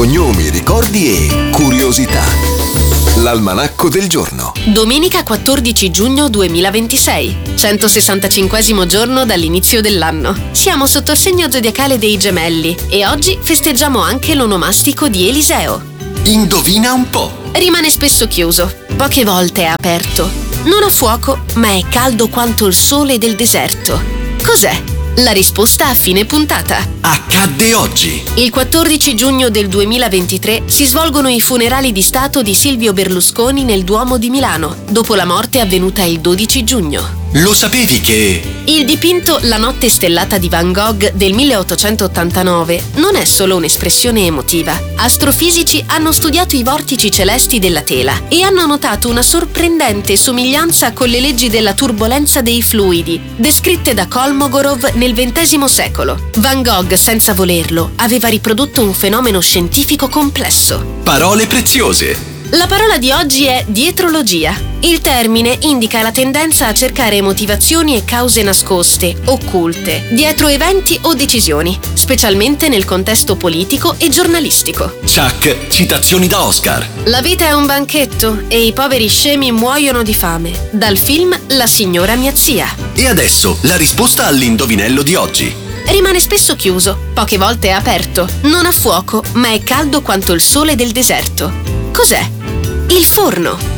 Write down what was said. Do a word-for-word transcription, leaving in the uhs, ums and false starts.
cognomi, ricordi e curiosità. L'almanacco del giorno. Domenica quattordici giugno duemilaventisei, centosessantacinquesimo giorno dall'inizio dell'anno. Siamo sotto il segno zodiacale dei Gemelli e oggi festeggiamo anche l'onomastico di Eliseo. Indovina un po'. Rimane spesso chiuso, poche volte è aperto. Non ha fuoco, ma è caldo quanto il sole del deserto. Cos'è? La risposta a fine puntata. Accadde oggi. Il quattordici giugno del duemilaventitré si svolgono i funerali di Stato di Silvio Berlusconi nel Duomo di Milano, dopo la morte avvenuta il dodici giugno. Lo sapevi che... Il dipinto La notte stellata di Van Gogh del milleottocentottantanove non è solo un'espressione emotiva. Astrofisici hanno studiato i vortici celesti della tela e hanno notato una sorprendente somiglianza con le leggi della turbolenza dei fluidi, descritte da Kolmogorov nel ventesimo secolo. Van Gogh, senza volerlo, aveva riprodotto un fenomeno scientifico complesso. Parole preziose. La parola di oggi è dietrologia. Il termine indica la tendenza a cercare motivazioni e cause nascoste, occulte, dietro eventi o decisioni, specialmente nel contesto politico e giornalistico. Chuck, citazioni da Oscar. La vita è un banchetto e i poveri scemi muoiono di fame. Dal film La signora mia zia. E adesso la risposta all'indovinello di oggi. Rimane spesso chiuso, poche volte è aperto. Non ha fuoco, ma è caldo quanto il sole del deserto. Cos'è? Il forno.